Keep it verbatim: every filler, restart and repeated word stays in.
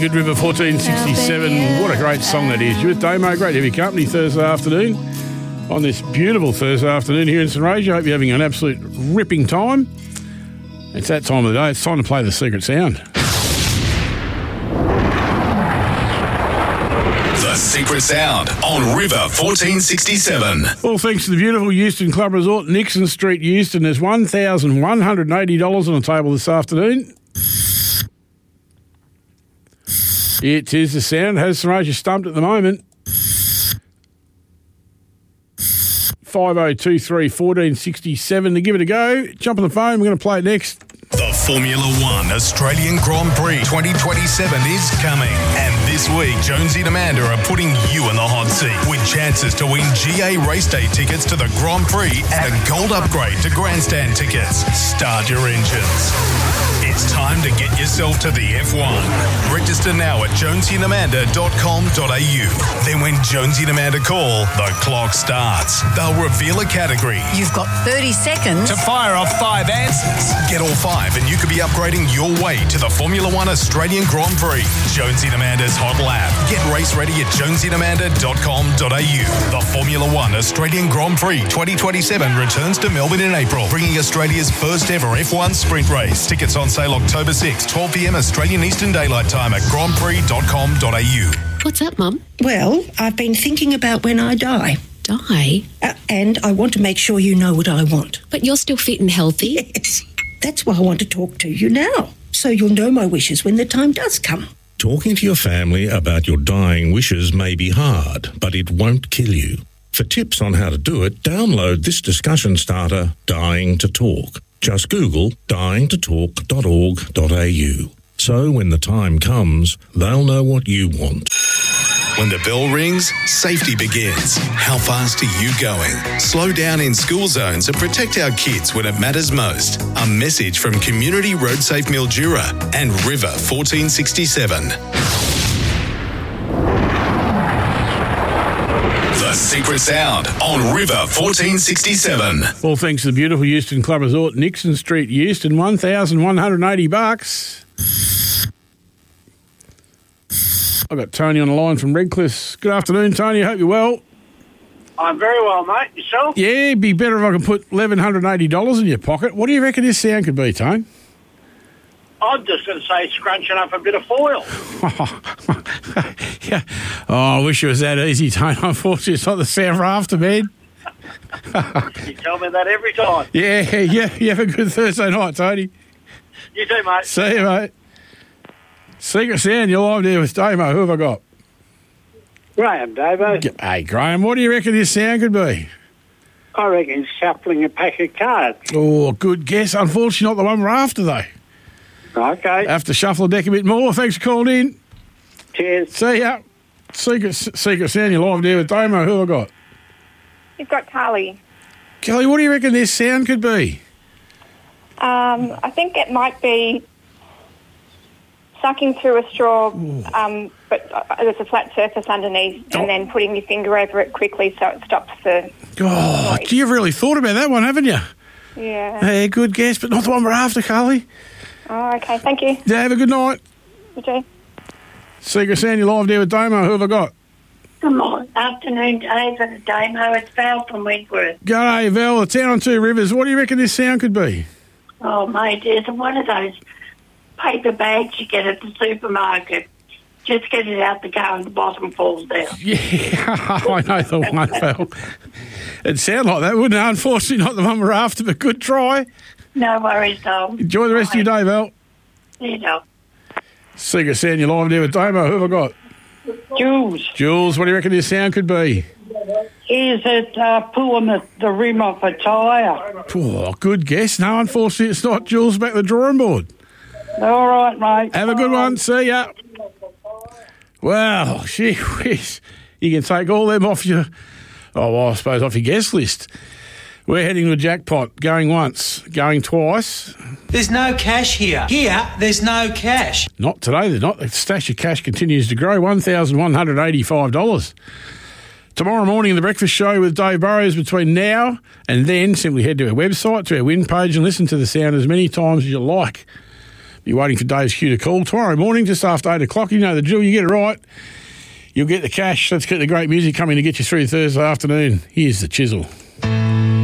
Mid River fourteen sixty-seven. What a great song that is. You're with Damo, great to have your company Thursday afternoon. On this beautiful Thursday afternoon here in St Rage. I hope you're having an absolute ripping time. It's that time of the day. It's time to play the secret sound. The secret sound on River fourteen sixty-seven. All thanks to the beautiful Euston Club Resort, Nixon Street, Euston. There's one thousand one hundred eighty dollars on the table this afternoon. It is the sound. Has St Rage stumped at the moment? five oh two three, one four six seven to give it a go. Jump on the phone. We're going to play it next. The Formula One Australian Grand Prix twenty twenty-seven is coming. And this week, Jonesy and Amanda are putting you in the hot seat with chances to win G A race day tickets to the Grand Prix and a gold upgrade to grandstand tickets. Start your engines. It's time to get yourself to the F one. Register now at jonesy and amanda dot com dot a u. Then when Jonesy and Amanda call, the clock starts. They'll reveal a category. You've got thirty seconds to fire off five answers. Get all five and you could be upgrading your way to the Formula One Australian Grand Prix. Jonesy and Amanda's Hot Lap. Get race ready at jonesy and amanda dot com dot a u. The Formula One Australian Grand Prix twenty twenty-seven returns to Melbourne in April, bringing Australia's first ever F one sprint race. Tickets on sale October sixth, twelve p m Australian Eastern Daylight Time at grand prix dot com dot a u. What's up, Mum? Well, I've been thinking about when I die. Die? Uh, and I want to make sure you know what I want. But you're still fit and healthy. Yes. That's why I want to talk to you now, so you'll know my wishes when the time does come. Talking to your family about your dying wishes may be hard, but it won't kill you. For tips on how to do it, download this discussion starter, Dying to Talk. Just Google dying to talk dot org dot a u. So when the time comes, they'll know what you want. When the bell rings, safety begins. How fast are you going? Slow down in school zones and protect our kids when it matters most. A message from Community Road Safe Mildura and River fourteen sixty-seven. The Secret Sound on River fourteen sixty-seven. All thanks to the beautiful Euston Club Resort, Nixon Street, Euston. one thousand one hundred eighty bucks. I've got Tony on the line from Redcliffe. Good afternoon, Tony. I hope you're well. I'm very well, mate. Yourself? Yeah, it'd be better if I could put one thousand one hundred eighty dollars in your pocket. What do you reckon this sound could be, Tony? I'm just going to say scrunching up a bit of foil. Yeah. Oh, I wish it was that easy, Tony. Unfortunately, it's not the sound for after bed. You tell me that every time. Yeah, yeah. You have a good Thursday night, Tony. You too, mate. See you, mate. Secret sound, you're live there with Damo. Who have I got? Graham, Davo. Hey, Graham, what do you reckon this sound could be? I reckon shuffling a pack of cards. Oh, good guess. Unfortunately, not the one we're after, though. Okay. Have to shuffle the deck a bit more. Thanks for calling in. Cheers. See ya. Secret, secret sound, you're live there with Damo. Who have I got? You've got Carly. Kelly, what do you reckon this sound could be? Um, I think it might be sucking through a straw, um, but uh, there's a flat surface underneath, oh. and then putting your finger over it quickly so it stops the Oh, noise. you've really thought about that one, haven't you? Yeah. Hey, good guess, but not the one we're after, Carly. Oh, okay. Thank you. Yeah, have a good night. You too. Secret sound, you're live there with Damo. Who have I got? Good morning. Afternoon, Dave and Damo. It's Val from Wentworth. G'day, Val. The town on two rivers. What do you reckon this sound could be? Oh, mate, it's one of those paper bags you get at the supermarket. Just get it out the car and the bottom falls down. Yeah, I know the one, Val. It'd sound like that, wouldn't it? Unfortunately, not the one we're after, but good try. No worries, though. Enjoy the rest Bye. of your day, Val. You know. Secret sound, you're live there with Damo. Who have I got? Jules, Jules, what do you reckon this sound could be? is it uh, pulling the, the rim off a tyre? Oh, good guess. No, unfortunately, it's not. Jules, back to the drawing board. All right, mate. Have a good one. See ya. Wow, gee whiz. You can take all them off your, oh, well, I suppose off your guest list. We're heading to a jackpot, going once, going twice. There's no cash here. Here, there's no cash. Not today, there's not. The stash of cash continues to grow, one thousand one hundred eighty-five dollars. Tomorrow morning, the breakfast show with Dave Burrows. Between now and then, simply head to our website, to our win page, and listen to the sound as many times as you like. You're waiting for Dave's cue to call. Tomorrow morning, just after eight o'clock, you know the drill. You get it right, you'll get the cash. Let's get the great music coming to get you through Thursday afternoon. Here's the Chisel.